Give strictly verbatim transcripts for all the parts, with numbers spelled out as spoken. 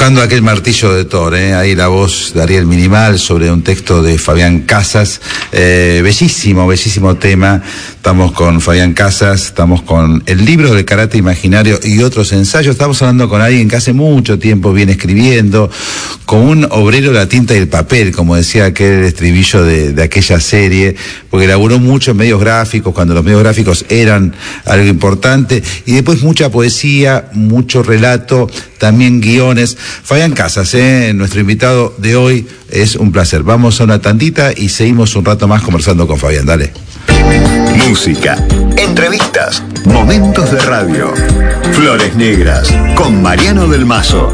Tocando aquel martillo de Thor, ¿eh? Ahí la voz de Ariel Minimal sobre un texto de Fabián Casas, eh, bellísimo, bellísimo tema. Estamos con Fabián Casas, estamos con el libro de Karate Imaginario y otros ensayos. Estamos hablando con alguien que hace mucho tiempo viene escribiendo, con un obrero de la tinta y el papel, como decía aquel estribillo de, de aquella serie, porque laburó mucho en medios gráficos, cuando los medios gráficos eran algo importante, y después mucha poesía, mucho relato, también guiones. Fabián Casas, ¿eh? Nuestro invitado de hoy, es un placer. Vamos a una tandita y seguimos un rato más conversando con Fabián, dale. Música, entrevistas, momentos de radio. Flores Negras, con Mariano del Mazo.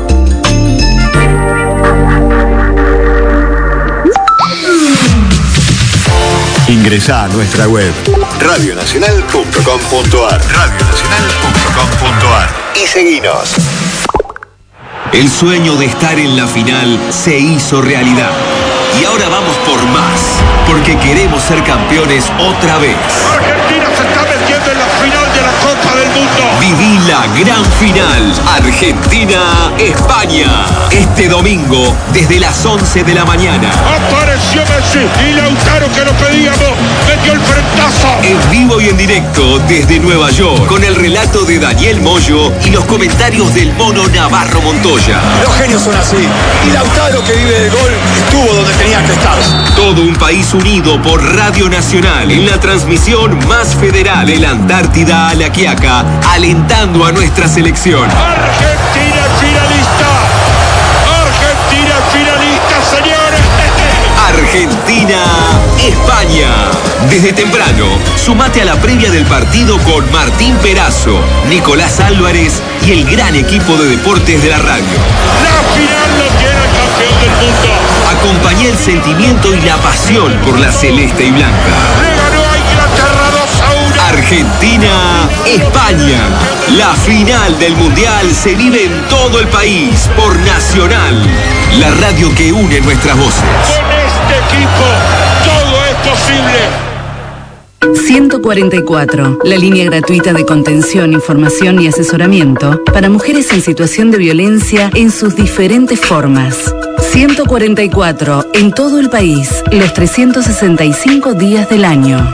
Ingresá a nuestra web radio nacional punto com punto ar radio nacional punto com punto ar y seguinos. El sueño de estar en la final se hizo realidad. Y ahora vamos por más, porque queremos ser campeones otra vez. Argentina se está metiendo en la final de la Copa del Mundo. Viví la gran final, Argentina-España. Este domingo, desde las once de la mañana. Apareció Messi y Lautaro, que lo pedíamos, metió el frentazo. En vivo y en directo desde Nueva York, con el relato de Daniel Moyo y los comentarios del mono Navarro Montoya. Los genios son así. Y Lautaro, que vive del gol, estuvo donde tenía que estar. Todo un país unido por Radio Nacional en la transmisión más federal de la Antártida a la Quiaca, alentando a nuestra selección. Argentina finalista. Argentina finalista, señores. Argentina, España. Desde temprano, sumate a la previa del partido con Martín Perazo, Nicolás Álvarez y el gran equipo de deportes de la radio. La final lo tiene el campeón del mundo. Acompañá el sentimiento y la pasión por la celeste y blanca. Le ganó a Inglaterra dos a uno. Argentina, España. La final del Mundial se vive en todo el país por Nacional, la radio que une nuestras voces. Con este equipo todo es posible. ciento cuarenta y cuatro, la línea gratuita de contención, información y asesoramiento para mujeres en situación de violencia en sus diferentes formas. ciento cuarenta y cuatro, en todo el país, los trescientos sesenta y cinco días del año.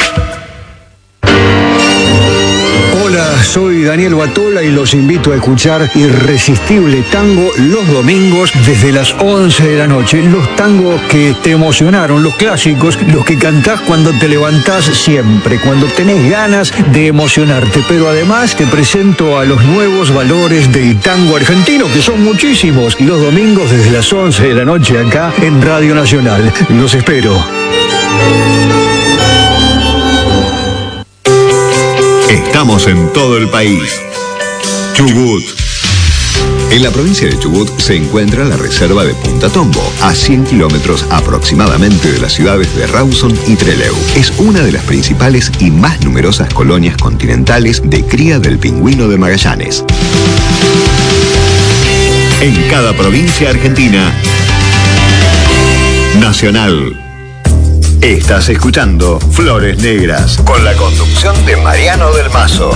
Hola, soy Daniel Batola y los invito a escuchar Irresistible Tango los domingos desde las once de la noche. Los tangos que te emocionaron, los clásicos, los que cantás cuando te levantás siempre, cuando tenés ganas de emocionarte. Pero además te presento a los nuevos valores del tango argentino, que son muchísimos. Los domingos desde las once de la noche acá en Radio Nacional. Los espero. Estamos en todo el país. Chubut. En la provincia de Chubut se encuentra la reserva de Punta Tombo, a cien kilómetros aproximadamente de las ciudades de Rawson y Trelew. Es una de las principales y más numerosas colonias continentales de cría del pingüino de Magallanes. En cada provincia argentina, Nacional. Estás escuchando Flores Negras, con la conducción de Mariano del Mazo.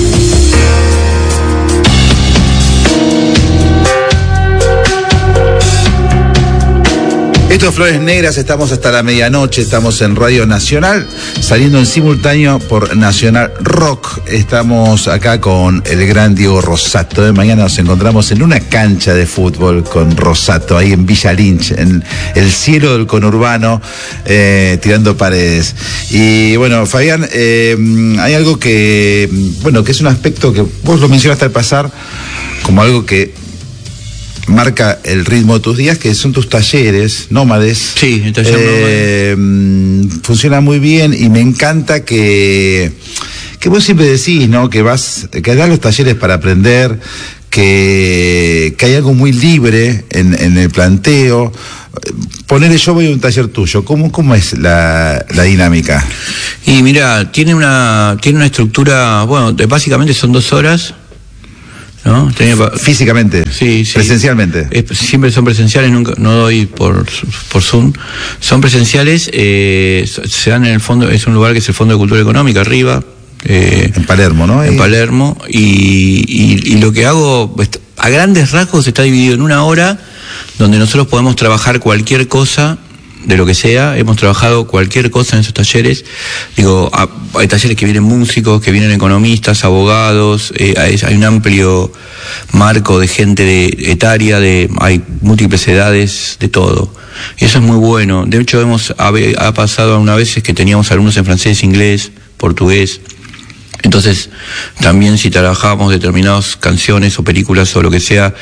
Esto es Flores Negras, estamos hasta la medianoche, estamos en Radio Nacional, saliendo en simultáneo por Nacional Rock. Estamos acá con el gran Diego Rosato. Mañana nos encontramos en una cancha de fútbol con Rosato, ahí en Villa Lynch, en el cielo del conurbano, eh, tirando paredes. Y bueno, Fabián, eh, hay algo que, bueno, que es un aspecto que vos lo mencionaste al pasar, como algo que marca el ritmo de tus días, que son tus talleres nómades. Sí, el taller eh, nómade. Funciona muy bien y me encanta que, que vos siempre decís, ¿no? Que vas, que das los talleres para aprender, que, que hay algo muy libre en, en el planteo. Ponele, yo voy a un taller tuyo, ¿cómo, cómo es la, la dinámica? Y mira, tiene una, tiene una estructura, bueno, de, básicamente son dos horas. ¿No? Tenía, físicamente, sí, sí. Presencialmente. Es, siempre son presenciales, nunca, no doy por, por Zoom. Son presenciales, eh, se dan en el fondo, es un lugar que es el Fondo de Cultura Económica, arriba. Eh, en Palermo, ¿no? En Palermo. Y, y, y lo que hago, a grandes rasgos está dividido en una hora donde nosotros podemos trabajar cualquier cosa, de lo que sea. Hemos trabajado cualquier cosa en esos talleres. Digo, hay talleres que vienen músicos, que vienen economistas, abogados, eh, hay, hay un amplio marco de gente de, etaria, de, hay múltiples edades, de todo. Y eso es muy bueno. De hecho, hemos ha, ha pasado algunas veces que teníamos alumnos en francés, inglés, portugués. Entonces, también si trabajábamos determinadas canciones o películas o lo que sea,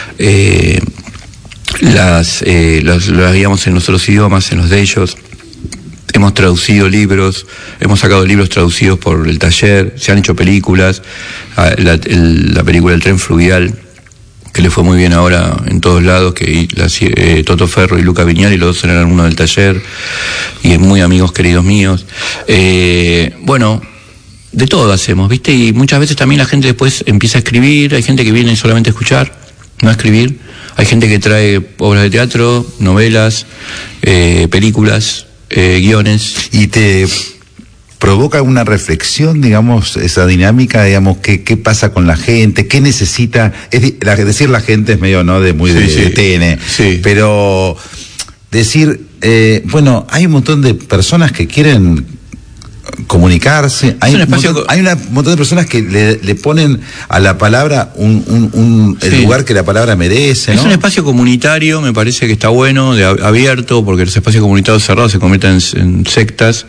eh, las, eh, las, las veíamos en nuestros idiomas, en los de ellos. Hemos traducido libros, hemos sacado libros traducidos por el taller, se han hecho películas, la, el, la película El tren fluvial, que le fue muy bien ahora en todos lados, que la, eh, Toto Ferro y Luca Viñali, los dos eran alumnos del taller, y muy amigos queridos míos. Eh, bueno, de todo hacemos, ¿viste? Y muchas veces también la gente después empieza a escribir, hay gente que viene solamente a escuchar, no a escribir, hay gente que trae obras de teatro, novelas, eh, películas, eh, guiones. Y te provoca una reflexión, digamos, esa dinámica, digamos, qué, qué pasa con la gente, qué necesita, es la, decir la gente es medio, ¿no?, de muy de, sí, sí. de T N, sí. Pero decir, eh, bueno, hay un montón de personas que quieren comunicarse, hay un, un montón, hay una, un montón de personas que le, le ponen a la palabra un, un, un el sí. lugar que la palabra merece, ¿no? Es un espacio comunitario, me parece que está bueno, de, abierto, porque los espacios comunitarios cerrados se convierten en, en sectas,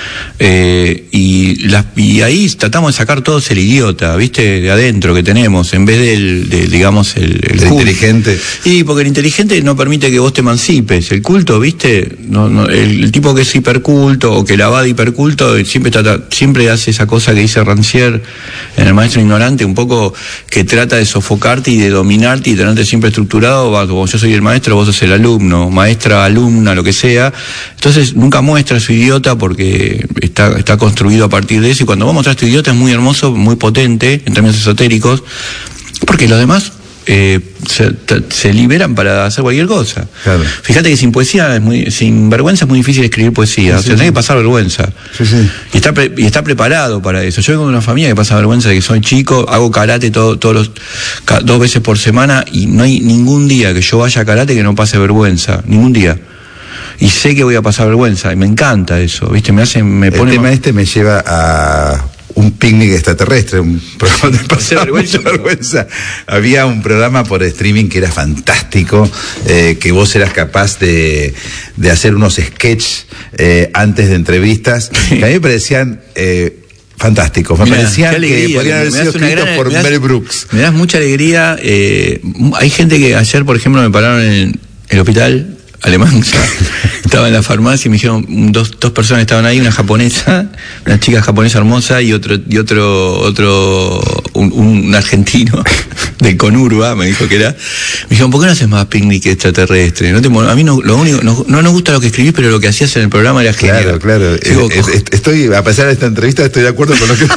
eh, y, las, y ahí tratamos de sacar todos el idiota, ¿viste?, de adentro que tenemos, en vez del, de, digamos, el, el, el inteligente. Y porque el inteligente no permite que vos te emancipes, el culto, ¿viste? No, no, el, el tipo que es hiperculto, o que la va de hiperculto, siempre trata, siempre hace esa cosa que dice Rancière en El maestro ignorante, un poco que trata de sofocarte y de dominarte y tenerte siempre estructurado, como yo soy el maestro, vos sos el alumno, maestra, alumna, lo que sea. Entonces nunca muestra su idiota porque está, está construido a partir de eso, y cuando vos mostrás tu idiota es muy hermoso, muy potente en términos esotéricos, porque los demás Eh, se, se liberan para hacer cualquier cosa. Claro. Fíjate que sin poesía, es muy, sin vergüenza es muy difícil escribir poesía, sí, o sea, sí, tenés sí. que pasar vergüenza. Sí, sí. Y está pre, y está preparado para eso. Yo vengo de una familia que pasa vergüenza de que soy chico, hago karate todo, todos los ca, dos veces por semana, y no hay ningún día que yo vaya a karate que no pase vergüenza, ningún día. Y sé que voy a pasar vergüenza, y me encanta eso, ¿viste? Me hace, me pone. El tema más... este me lleva a un picnic extraterrestre, un programa de pasar mucha vergüenza. Había un programa por streaming que era fantástico, eh, que vos eras capaz de, de hacer unos sketches eh, antes de entrevistas, que a mí me parecían eh, fantásticos, me Mirá, parecían alegría, que podían haber sido escritos gran, por das, Mel Brooks. Me das mucha alegría, eh, hay gente que ayer, por ejemplo, me pararon en el hospital alemán, estaba en la farmacia y me dijeron, dos, dos personas estaban ahí, una japonesa, una chica japonesa hermosa, y otro, y otro, otro, un, un argentino del Conurba, me dijo que era. Me dijeron, ¿por qué no haces más picnic extraterrestre? No te, a mí no, lo único, no, no nos gusta lo que escribís, pero lo que hacías en el programa era genial. Claro, claro. Digo, es, es, estoy, a pesar de esta entrevista, estoy de acuerdo con lo que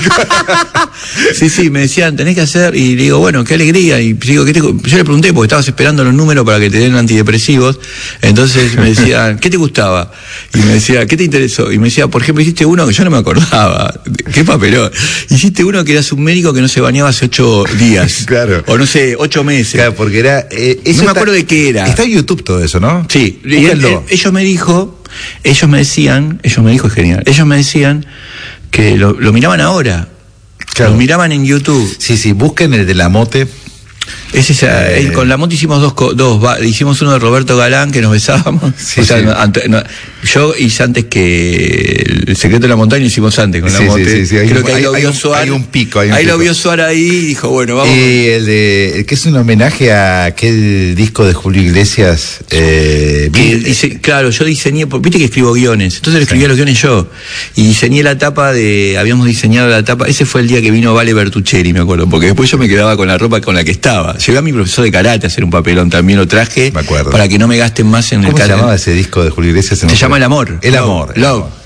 Sí, sí, me decían, tenés que hacer, y le digo, bueno, qué alegría, y digo, ¿qué te, yo le pregunté, porque estabas esperando los números para que te den antidepresivos, entonces me decían, ¿qué te gustaba? Y me decía, ¿qué te interesó? Y me decía, por ejemplo, hiciste uno que yo no me acordaba, qué papelón, hiciste uno que eras un médico que no se bañaba hace ocho días, claro, o no sé, ocho meses. Claro, porque era, eh, eso no me está, acuerdo de qué era. Está en YouTube todo eso, ¿no? Sí, y él, él, ellos me dijo, ellos me decían, ellos me dijo, es genial, ellos me decían que lo, lo miraban ahora. Claro. Lo miraban en YouTube. Sí, sí, busquen el de La Mote. Es esa, eh, el, con La Mote hicimos dos, dos va, hicimos uno de Roberto Galán, que nos besábamos. Sí, o sea, sí. ante, no, yo hice antes que El secreto de la montaña, hicimos antes con La sí, Mote. Sí, sí, sí. Hay, Creo un, que ahí hay, lo vio hay, Suar. Hay un pico. Hay un ahí pico. lo vio Suar ahí y dijo, bueno, vamos. Y el de, el que es un homenaje a aquel disco de Julio Iglesias. Eh, que dice, claro, yo diseñé, viste que escribo guiones, entonces le escribí sí. los guiones yo. Y diseñé la tapa de, habíamos diseñado la tapa, ese fue el día que vino Vale Bertuccelli, me acuerdo, porque después yo me quedaba con la ropa con la que estaba. Llegué a mi profesor de karate a hacer un papelón, también lo traje, me acuerdo, para que no me gasten más en el karate. ¿Cómo se llamaba ese disco de Julio Iglesias? Se llama El Amor. El Amor. Love. Love.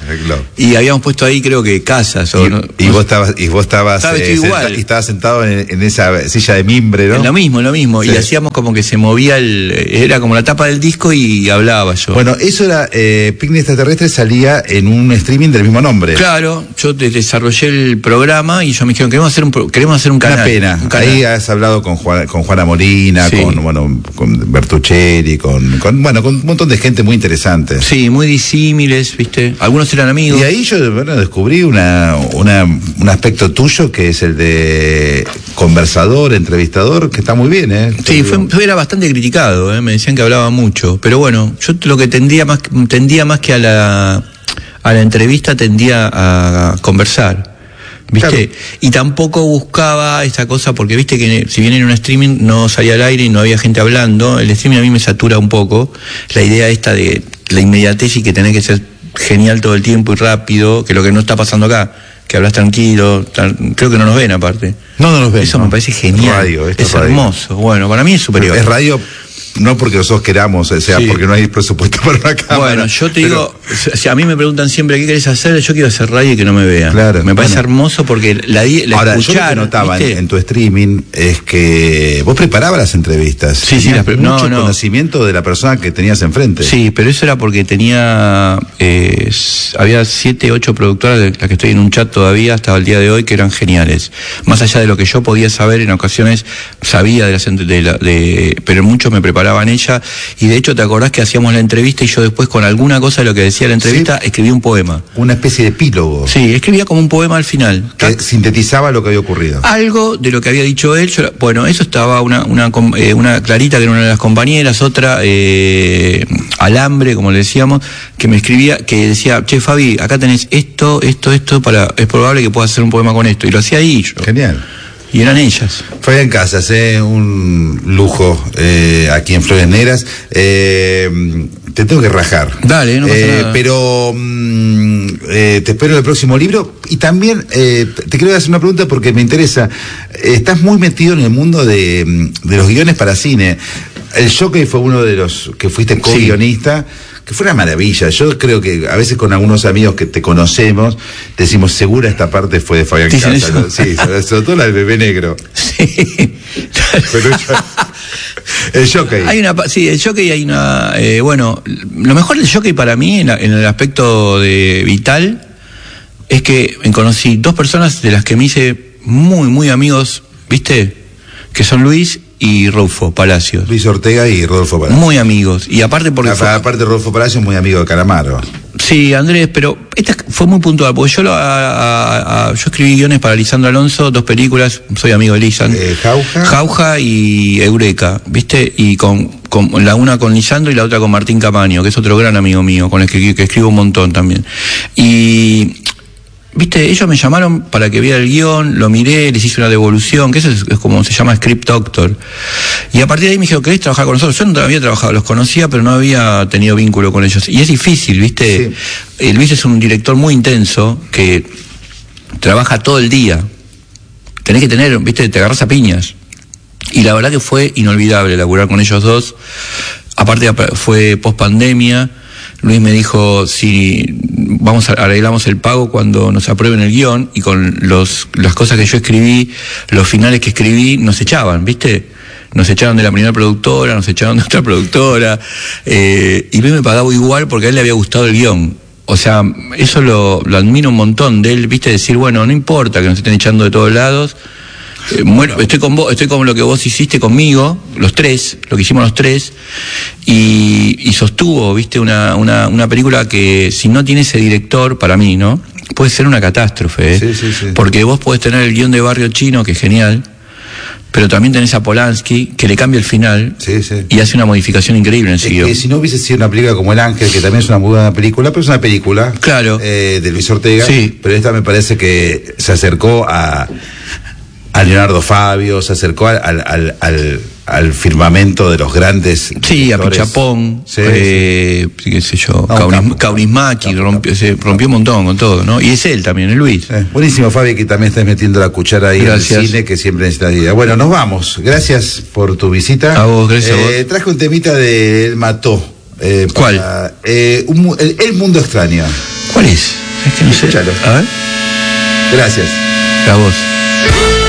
Claro. Y habíamos puesto ahí, creo que casas. O y, no, y vos estabas, y vos estabas, estaba eh, igual. senta, y estabas sentado en, en esa silla de mimbre, ¿no? En lo mismo, en lo mismo. Sí. Y hacíamos como que se movía el. Era como la tapa del disco y hablaba yo. Bueno, eso era. Eh, Picnic Extraterrestre salía en un streaming del mismo nombre. Claro, yo te desarrollé el programa y yo me dijeron, queremos hacer un, queremos hacer un canal. Una pena. Un canal. Ahí has hablado con, Juan, con Juana Molina, sí. con, bueno, con Bertuccelli, con, con, bueno, con un montón de gente muy interesante. Sí, muy disímiles, ¿viste? Algunos eran amigos. Y ahí yo, bueno, descubrí una, una, un aspecto tuyo que es el de conversador, entrevistador, que está muy bien, ¿eh? Sí, fue, era bastante criticado, ¿eh? Me decían que hablaba mucho. Pero bueno, yo lo que tendía más, tendía más que a la, a la entrevista, tendía a conversar. ¿Viste? Claro. Y tampoco buscaba esa cosa, porque viste que si bien en un streaming no salía al aire y no había gente hablando, el streaming a mí me satura un poco. La idea esta de la inmediatez y que tenés que ser genial todo el tiempo y rápido, que lo que no está pasando acá, que hablas tranquilo, tan, creo que no nos ven aparte. No, no nos ven. Eso no. me parece genial. Radio, esto es es radio. hermoso. Bueno, para mí es superior. Es radio. No porque nosotros queramos, o sea, sí. porque no hay presupuesto para una cámara. Bueno, yo te pero... digo, si a mí me preguntan siempre qué querés hacer, yo quiero hacer radio y que no me vean. Claro, me parece bueno. hermoso porque la, la Ahora, escuchar, yo lo que notaba en, ¿viste? en tu streaming es que vos preparabas las entrevistas. Sí, sí, las pre- mucho no, no. conocimiento de la persona que tenías enfrente. Sí, pero eso era porque tenía, eh, había siete, ocho productoras, de las que estoy en un chat todavía hasta el día de hoy, que eran geniales. Más allá de lo que yo podía saber, en ocasiones sabía de las, de la, de, pero muchos me preparaban ella. Y de hecho, ¿te acordás que hacíamos la entrevista y yo después con alguna cosa de lo que decía la entrevista, sí. escribí un poema? Una especie de epílogo. Sí, escribía como un poema al final. Que ¿tac? Sintetizaba lo que había ocurrido. Algo de lo que había dicho él. Yo, bueno, eso estaba una, una, eh, una Clarita, que era una de las compañeras, otra, eh, Alambre, como le decíamos, que me escribía, que decía, che, Fabi, acá tenés esto, esto, esto, para es probable que puedas hacer un poema con esto. Y lo hacía ahí yo. Genial. Y eran ellas. Fabián Casas, eh, un lujo eh, aquí en Flores Negras. Eh, te tengo que rajar. Dale, no pasa eh, nada. Pero mm, eh, te espero en el próximo libro. Y también eh, te quiero hacer una pregunta porque me interesa. Estás muy metido en el mundo de, de los guiones para cine. El Jockey fue uno de los que fuiste co-guionista. Sí. Que fue una maravilla. Yo creo que a veces con algunos amigos que te conocemos decimos, segura esta parte fue de Fabián Casas, ¿no? Sí, sobre todo la del bebé negro. Sí. Pero ya, el Jockey. Hay una, sí, el Jockey hay una, eh, bueno, lo mejor del Jockey para mí en, la, en el aspecto de vital es que conocí dos personas de las que me hice muy, muy amigos, ¿viste? Que son Luis y Rodolfo Palacios. Luis Ortega y Rodolfo Palacios. Muy amigos. Y aparte porque... A, fue... Aparte Rodolfo Palacios muy amigo de Calamaro. Sí, Andrés, pero esta fue muy puntual, porque yo lo, a, a, a, yo escribí guiones para Lisandro Alonso, dos películas, soy amigo de Lisandro. Eh, Jauja. Jauja y Eureka, ¿viste? Y con, con la una con Lisandro y la otra con Martín Camaño, que es otro gran amigo mío, con el que, que escribo un montón también. Y... Viste, ellos me llamaron para que viera el guión, lo miré, les hice una devolución, que eso es, es como se llama Script Doctor. Y a partir de ahí me dijeron, ¿querés trabajar con nosotros? Yo no había trabajado, los conocía, pero no había tenido vínculo con ellos. Y es difícil, ¿viste? Sí. Eh, Luis es un director muy intenso, que trabaja todo el día. Tenés que tener, ¿viste? Te agarras a piñas. Y la verdad que fue inolvidable laburar con ellos dos. Aparte fue post pandemia. Luis me dijo, si vamos a, arreglamos el pago cuando nos aprueben el guión, y con los las cosas que yo escribí, los finales que escribí, nos echaban, ¿viste? Nos echaron de la primera productora, nos echaron de otra productora, eh, y Luis me pagaba igual porque a él le había gustado el guión. O sea, eso lo, lo admiro un montón de él, ¿viste? Decir, bueno, no importa que nos estén echando de todos lados. Eh, bueno, estoy con vos, estoy con lo que vos hiciste conmigo, los tres, lo que hicimos los tres, y, y sostuvo, viste, una, una, una película que si no tiene ese director, para mí, ¿no? Puede ser una catástrofe, ¿eh? Sí, sí, sí. Porque vos podés tener el guión de Barrio Chino, que es genial, pero también tenés a Polanski, que le cambia el final, sí, sí. y hace una modificación increíble en ese guión. Que si no hubiese sido una película como El Ángel, que también es una muy buena película, pero es una película, claro, eh, de Luis Ortega, sí. Pero esta me parece que se acercó a... a Leonardo Fabio, se acercó al, al, al, al firmamento de los grandes sí, directores. A Pichapón, sí, eh, sí. qué sé yo, no, Kauris, Kaurismäki, rompió, se rompió un montón con todo, ¿no? Y es él también, es Luis. Eh, buenísimo, Fabi, que también estás metiendo la cuchara ahí. Gracias. En el cine, que siempre necesitas ir. Bueno, nos vamos. Gracias por tu visita. A vos, gracias eh, a vos. Traje un temita de Él Mató. Eh, ¿Cuál? Para, eh, un, el, el Mundo Extraño. ¿Cuál es? Es que no sé. Escúchalo. A ver. Gracias. A vos.